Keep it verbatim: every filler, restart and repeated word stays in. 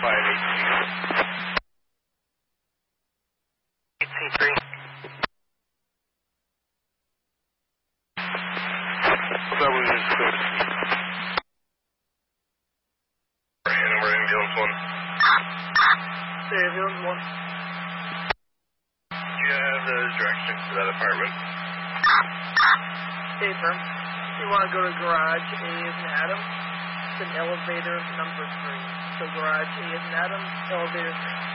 five eight C. eight C three. What's that one is code? And we're ambulance one. Say ambulance one. Do you have the directions to that apartment? Hey, firm. You want to go to garage A as in Adam, then elevator number three. So garage A as in Adam, elevator three.